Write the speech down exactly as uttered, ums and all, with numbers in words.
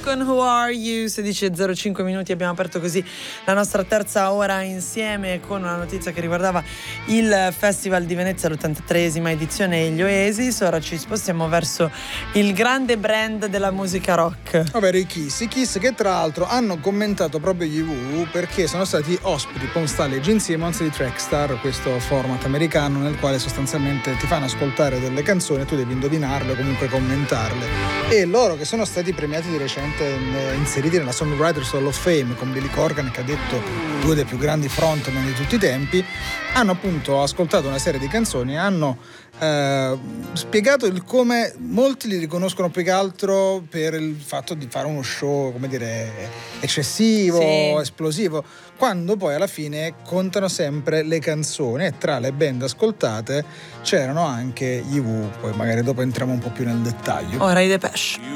con Who Are You? sedici e zero cinque minuti, abbiamo aperto così la nostra terza ora insieme con una notizia che riguardava il Festival di Venezia, l'ottantatreesima edizione e gli Oasis. Ora ci spostiamo verso il grande brand della musica rock, ovvero i Kiss. I Kiss che tra l'altro hanno commentato proprio gli U perché sono stati ospiti Paul Stanley e Gene Simmons di Trackstar, questo format americano nel quale sostanzialmente ti fanno ascoltare delle canzoni e tu devi indovinarle o comunque commentarle. E loro, che sono stati premiati di recente, inseriti nella Songwriters Hall of Fame con Billy Corgan, che ha detto due dei più grandi frontman di tutti i tempi, hanno appunto ascoltato una serie di canzoni e hanno eh, spiegato il come molti li riconoscono più che altro per il fatto di fare uno show, come dire, eccessivo, sì, esplosivo, quando poi alla fine contano sempre le canzoni, e tra le band ascoltate c'erano anche gli U. Poi magari dopo entriamo un po' più nel dettaglio. Ora i Depeche.